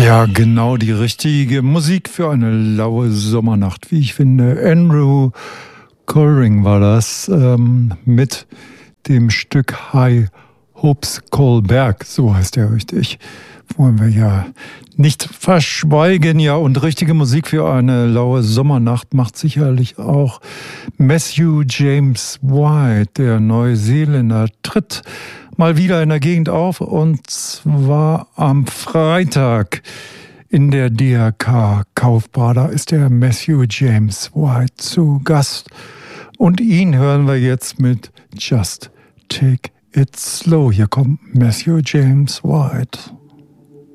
Ja, genau die richtige Musik für eine laue Sommernacht, wie ich finde. Andrew Goldring war das mit dem Stück High Hopes Kolberg, so heißt er richtig. Wollen wir ja nicht verschweigen, ja, und richtige Musik für eine laue Sommernacht macht sicherlich auch Matthew James White, der Neuseeländer, tritt mal wieder in der Gegend auf und zwar am Freitag in der DRK Kaufbar. Da ist der Matthew James White zu Gast und ihn hören wir jetzt mit Just Take It Slow. Hier kommt Matthew James White.